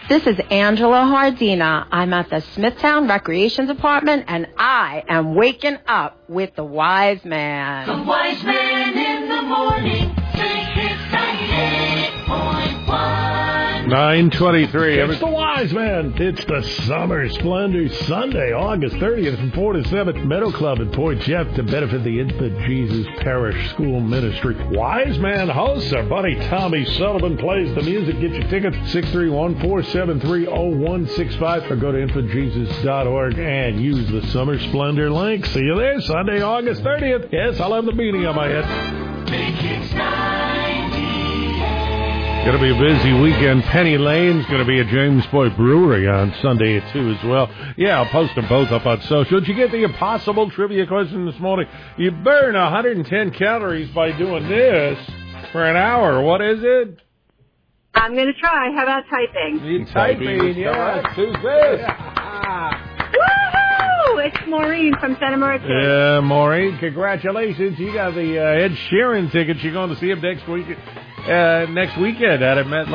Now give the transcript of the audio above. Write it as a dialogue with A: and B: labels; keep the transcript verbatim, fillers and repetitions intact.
A: This is Angela Hardina. I'm at the Smithtown Recreation Department, and I am waking up with the Wise Man.
B: The Wise Man in the morning. ninety-eight point one.
C: nine twenty-three.
D: It's the Wise Man. It's the Summer Splendor Sunday, August thirtieth from four to seven. Meadow Club in Port Jeff to benefit the Infant Jesus Parish School Ministry. Wise Man hosts our buddy Tommy Sullivan plays the music. Get your tickets six three one, four seven three, zero one six five or go to infant jesus dot org and use the Summer Splendor link. See you there Sunday, August thirtieth. Yes, I'll have the beanie on my head.
B: Big Hits ninety-eight.
C: Going to be a busy weekend. Penny Lane's going to be at Jamesport Brewery on Sunday at two as well. Yeah, I'll post them both up on social. Did you get the impossible trivia question this morning? You burn one hundred ten calories by doing this for an hour. What is it?
E: I'm going to try. How about typing?
C: You typing, yeah. Who's this?
E: Woohoo! It's Maureen from Santa Maria.
C: Yeah, Maureen, congratulations. You got the uh, Ed Sheeran tickets. You're going to see him next week. Uh, next weekend at MetLife.